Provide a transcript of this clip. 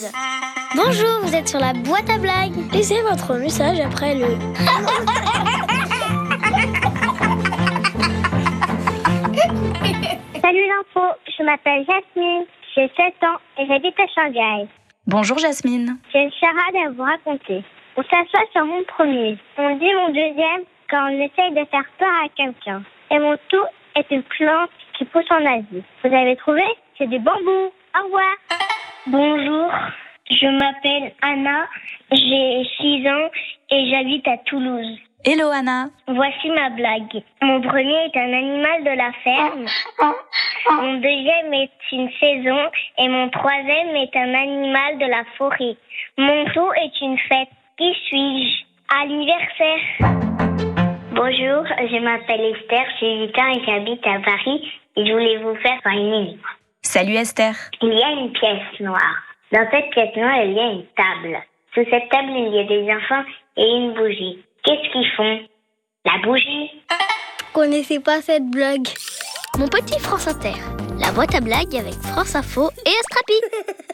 Toulouse. Bonjour, vous êtes sur la boîte à blagues. Laissez votre message après le... Salut l'info, je m'appelle Jasmine, j'ai 7 ans et j'habite à Shanghai. Bonjour Jasmine. J'ai une charade à vous raconter. On s'assoit sur mon premier, on dit mon deuxième quand on essaye de faire peur à quelqu'un. Et mon tout est une plante qui pousse en Asie. Vous avez trouvé? C'est du bambou. Au revoir. Bonjour, je m'appelle Anna, j'ai 6 ans et j'habite à Toulouse. Hello Anna. Voici ma blague. Mon premier est un animal de la ferme. Mon deuxième est une saison et mon troisième est un animal de la forêt. Mon tout est une fête. Qui suis-je? Anniversaire. Bonjour, je m'appelle Esther, j'ai 8 ans et j'habite à Paris et je voulais vous faire une énigme. Salut Esther. Il y a une pièce noire. Dans cette pièce noire, il y a une table. Sous cette table, il y a des enfants et une bougie. Qu'est-ce qu'ils font? La bougie. Connaissez pas cette blague? Mon petit France Inter, la boîte à blagues avec France Info et Astrapi.